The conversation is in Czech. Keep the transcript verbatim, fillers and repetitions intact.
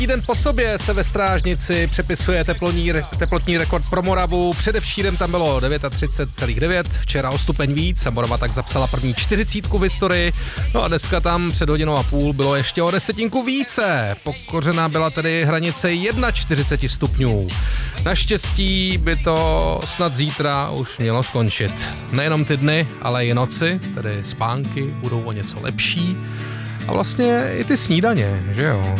Týden po sobě se ve Strážnici přepisuje teplotní, teplotní rekord pro Moravu. Předevčírem tam bylo třicet devět celá devět, včera o stupeň víc a Morava tak zapsala první čtyřicítku v historii. No a dneska tam před hodinou a půl bylo ještě o desetinku více. Pokořená byla tedy hranice čtyřicet jedna stupňů. Naštěstí by to snad zítra už mělo skončit. Nejenom ty dny, ale i noci, tedy spánky, budou o něco lepší. A vlastně i ty snídaně, že jo?